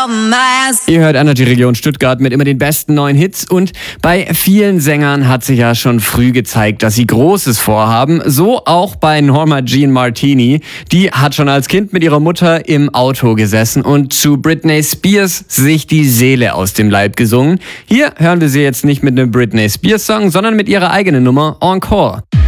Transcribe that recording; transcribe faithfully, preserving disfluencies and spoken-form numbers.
Ihr hört Energy Region Stuttgart mit immer den besten neuen Hits und bei vielen Sängern hat sich ja schon früh gezeigt, dass sie Großes vorhaben. So auch bei Norma Jean Martini. Die hat schon als Kind mit ihrer Mutter im Auto gesessen und zu Britney Spears sich die Seele aus dem Leib gesungen. Hier hören wir sie jetzt nicht mit einem Britney Spears Song, sondern mit ihrer eigenen Nummer Encore.